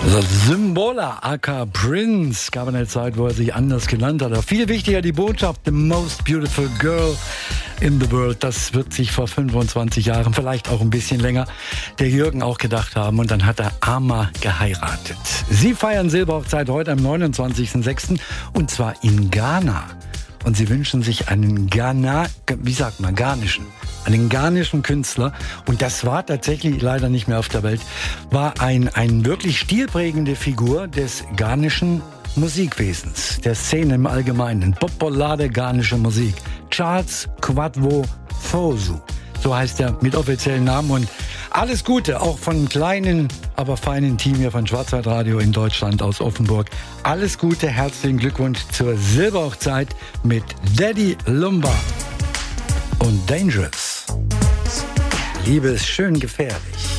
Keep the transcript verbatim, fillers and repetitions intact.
Symbola, aka Prince, gab eine Zeit, wo er sich anders genannt hat. Aber viel wichtiger die Botschaft, the most beautiful girl in the world. Das wird sich vor fünfundzwanzig Jahren, vielleicht auch ein bisschen länger, der Jürgen auch gedacht haben. Und dann hat er Ama geheiratet. Sie feiern Silberhochzeit heute am neunundzwanzigsten sechsten und zwar in Ghana. Und sie wünschen sich einen Ghana, wie sagt man, ghanischen, einen ghanischen Künstler. Und das war tatsächlich leider nicht mehr auf der Welt, war ein, ein wirklich stilprägende Figur des ghanischen Musikwesens, der Szene im Allgemeinen. Popolare ghanische Musik. Charles Kwadwo Fosu. So heißt er mit offiziellen Namen. Und alles Gute, auch von kleinen, aber feinen Team hier von Schwarzwaldradio in Deutschland aus Offenburg. Alles Gute, herzlichen Glückwunsch zur Silberhochzeit mit Daddy Lumba und Dangerous. Liebe ist schön gefährlich.